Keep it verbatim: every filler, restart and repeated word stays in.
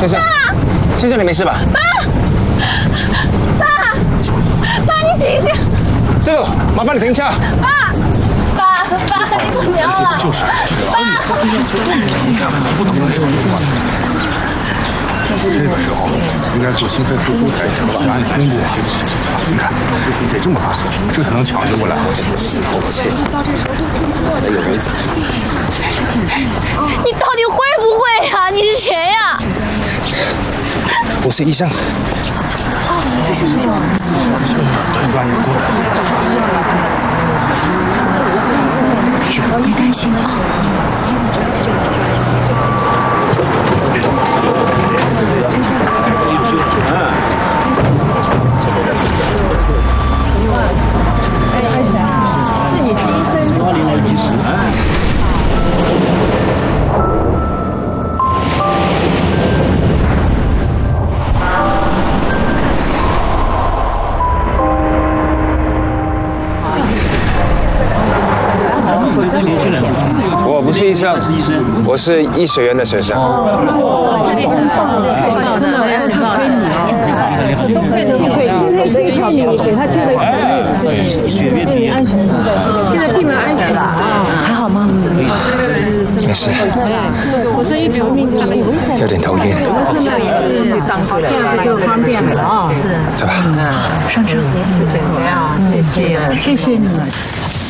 先生，先生，你没事吧？ 爸，爸，爸，你醒醒！ 师傅，麻烦你停车。 爸，爸，爸，你怎么样了？ 就是，就得爸， 你看，不懂的时候就忘了。这个时候应该做心肺复苏才行，把你胸部，你看，得这么拉，这才能抢救过来。好气！哎呦，没死。 你到底会不会呀？你是谁呀？ 我是医生。 哦，这是医生。 很专业，过来。 别担心啊。 是你是医生。 我不是医生，我是医学院的学生。 真的，要是亏你哦，都亏都亏，今天是一条你给他去了血便安全，现在病人安全了啊，还好吗？ 没事， 我这一条命就没危险， 有点头晕。 这样子就方便了啊，是， 走吧， 上车。怎么样？谢谢，谢谢你们。